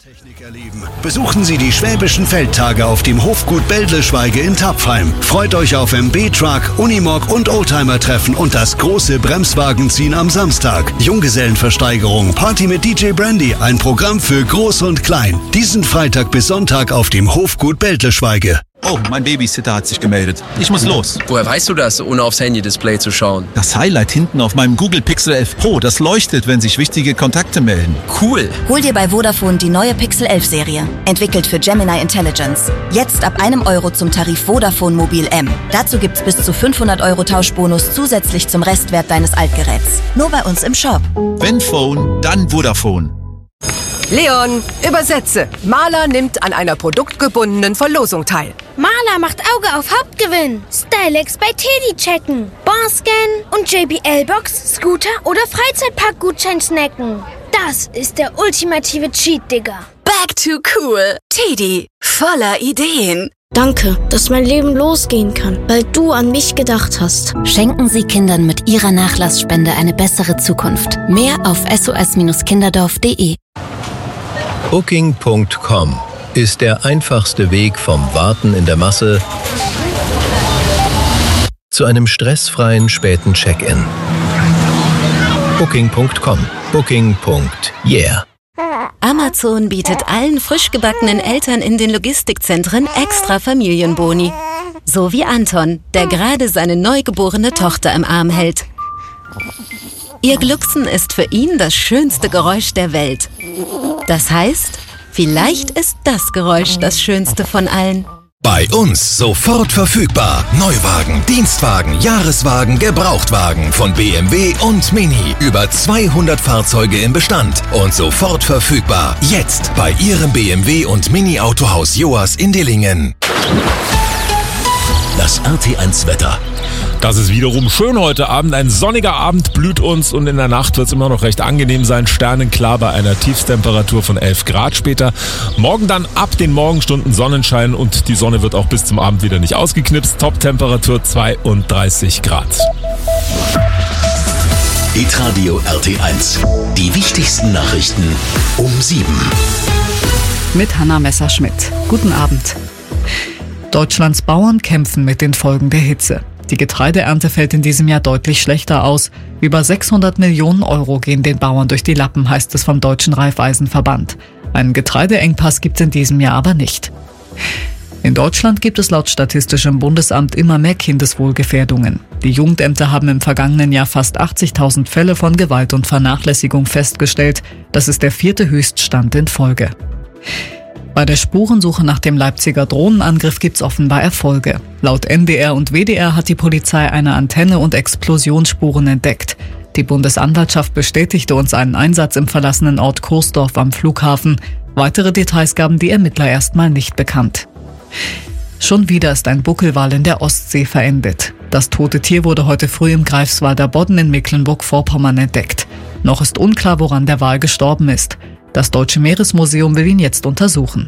Technik erleben. Besuchen Sie die Schwäbischen Feldtage auf dem Hofgut Bäldle-Schweige in Tapfheim. Freut euch auf MB-Truck, Unimog und Oldtimer-Treffen und das große Bremswagenziehen am Samstag. Junggesellenversteigerung, Party mit DJ Brandy, ein Programm für Groß und Klein. Diesen Freitag bis Sonntag auf dem Hofgut Bäldle-Schweige. Oh, mein Babysitter hat sich gemeldet. Ich muss los. Woher weißt du das, ohne aufs Handy-Display zu schauen? Das Highlight hinten auf meinem Google Pixel 11 Pro, das leuchtet, wenn sich wichtige Kontakte melden. Cool. Hol dir bei Vodafone die neue Pixel 11 Serie. Entwickelt für Gemini Intelligence. Jetzt ab €1 zum Tarif Vodafone Mobil M. Dazu gibt's bis zu 500 € Tauschbonus zusätzlich zum Restwert deines Altgeräts. Nur bei uns im Shop. Wenn Phone, dann Vodafone. Leon, übersetze. Maler nimmt an einer produktgebundenen Verlosung teil. Maler macht Auge auf Hauptgewinn. Stylex bei Teddy checken. Barscan und JBL-Box, Scooter oder Freizeitpark-Gutschein snacken. Das ist der ultimative Cheat, Digga. Back to cool. Teddy, voller Ideen. Danke, dass mein Leben losgehen kann, weil du an mich gedacht hast. Schenken Sie Kindern mit Ihrer Nachlassspende eine bessere Zukunft. Mehr auf sos-kinderdorf.de. Booking.com ist der einfachste Weg vom Warten in der Masse zu einem stressfreien späten Check-in. Booking.com. Booking.yeah. Amazon bietet allen frisch gebackenen Eltern in den Logistikzentren extra Familienboni. So wie Anton, der gerade seine neugeborene Tochter im Arm hält. Ihr Glucksen ist für ihn das schönste Geräusch der Welt. Das heißt, vielleicht ist das Geräusch das schönste von allen. Bei uns sofort verfügbar. Neuwagen, Dienstwagen, Jahreswagen, Gebrauchtwagen von BMW und Mini. Über 200 Fahrzeuge im Bestand und sofort verfügbar. Jetzt bei Ihrem BMW und Mini Autohaus Joas in Dillingen. Das RT1 Wetter. Das ist wiederum schön heute Abend. Ein sonniger Abend blüht uns und in der Nacht wird es immer noch recht angenehm sein. Sternenklar bei einer Tiefstemperatur von 11 Grad später. Morgen dann ab den Morgenstunden Sonnenschein und die Sonne wird auch bis zum Abend wieder nicht ausgeknipst. Toptemperatur 32 Grad. Hitradio RT1. Die wichtigsten Nachrichten um 7. Mit Hanna Messerschmidt. Guten Abend. Deutschlands Bauern kämpfen mit den Folgen der Hitze. Die Getreideernte fällt in diesem Jahr deutlich schlechter aus. Über 600 Millionen € gehen den Bauern durch die Lappen, heißt es vom Deutschen Raiffeisenverband. Einen Getreideengpass gibt es in diesem Jahr aber nicht. In Deutschland gibt es laut Statistischem Bundesamt immer mehr Kindeswohlgefährdungen. Die Jugendämter haben im vergangenen Jahr fast 80.000 Fälle von Gewalt und Vernachlässigung festgestellt. Das ist der 4. Höchststand in Folge. Bei der Spurensuche nach dem Leipziger Drohnenangriff gibt's offenbar Erfolge. Laut NDR und WDR hat die Polizei eine Antenne und Explosionsspuren entdeckt. Die Bundesanwaltschaft bestätigte uns einen Einsatz im verlassenen Ort Kursdorf am Flughafen. Weitere Details gaben die Ermittler erstmal nicht bekannt. Schon wieder ist ein Buckelwal in der Ostsee verendet. Das tote Tier wurde heute früh im Greifswalder Bodden in Mecklenburg-Vorpommern entdeckt. Noch ist unklar, woran der Wal gestorben ist. Das Deutsche Meeresmuseum will ihn jetzt untersuchen.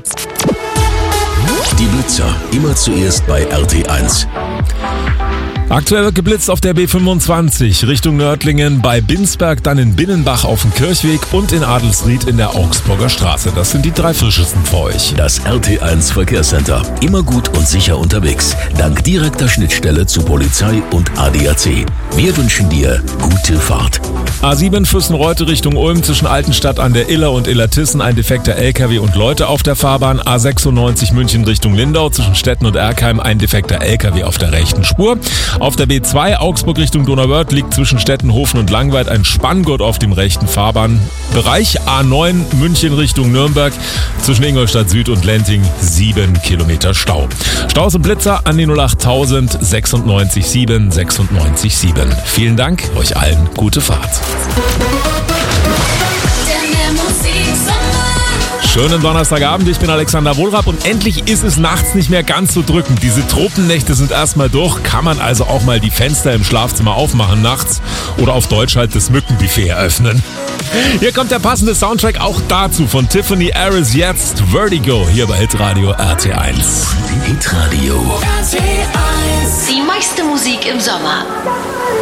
Die Blitzer, immer zuerst bei RT1. Aktuell wird geblitzt auf der B25 Richtung Nördlingen, bei Binsberg, dann in Binnenbach auf dem Kirchweg und in Adelsried in der Augsburger Straße. Das sind die 3 frischesten für euch. Das RT1 Verkehrscenter. Immer gut und sicher unterwegs. Dank direkter Schnittstelle zu Polizei und ADAC. Wir wünschen dir gute Fahrt. A7 Füssenreute Richtung Ulm zwischen Altenstadt an der Iller und Illertissen ein defekter LKW und Leute auf der Fahrbahn. A96 München Richtung Lindau zwischen Stetten und Erkheim ein defekter LKW auf der rechten Spur. Auf der B2 Augsburg Richtung Donauwörth liegt zwischen Stettenhofen und Langweid ein Spanngurt auf dem rechten Fahrbahnbereich. A9 München Richtung Nürnberg zwischen Ingolstadt Süd und Lenting 7 Kilometer Stau. Staus und Blitzer an die 08000 96 7 96 7. Vielen Dank, euch allen gute Fahrt. Schönen Donnerstagabend, ich bin Alexander Wohlrapp und endlich ist es nachts nicht mehr ganz so drückend. Diese Tropennächte sind erstmal durch, kann man also auch mal die Fenster im Schlafzimmer aufmachen nachts oder auf Deutsch halt das Mückenbuffet eröffnen. Hier kommt der passende Soundtrack auch dazu von Tiffany Harris, jetzt Vertigo, hier bei Hitradio RT1. Hitradio RT1. Die meiste Musik im Sommer.